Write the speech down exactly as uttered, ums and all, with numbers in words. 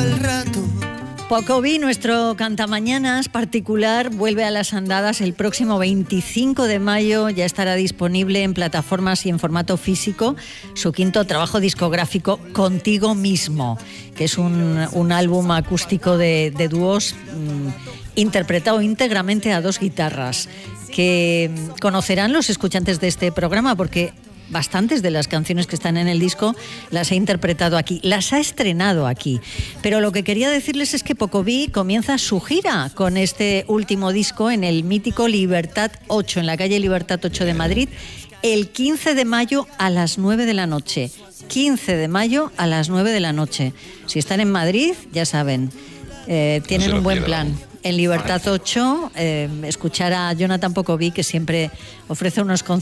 el rato. Pocoví, nuestro cantamañanas particular, vuelve a las andadas el próximo veinticinco de mayo. Ya estará disponible en plataformas y en formato físico su quinto trabajo discográfico, Contigo Mismo, que es un, un álbum acústico de, de dúos mmm, interpretado íntegramente a dos guitarras, que conocerán los escuchantes de este programa porque bastantes de las canciones que están en el disco las ha interpretado aquí, las ha estrenado aquí. Pero lo que quería decirles es que Pocoví comienza su gira con este último disco en el mítico Libertad ocho, en la calle Libertad ocho de Madrid, el quince de mayo a las nueve de la noche. quince de mayo a las nueve de la noche. Si están en Madrid, ya saben, eh, tienen no un buen pierdan. plan. En Libertad ocho, eh, escuchar a Jonathan Pocoví, que siempre ofrece unos conciertos